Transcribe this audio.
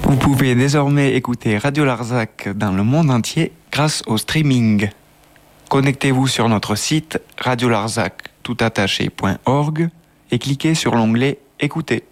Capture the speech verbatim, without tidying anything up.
Vous pouvez désormais écouter Radio Larzac dans le monde entier grâce au streaming. Connectez-vous sur notre site radio larzac tout attaché point org et cliquez sur l'onglet Écoutez.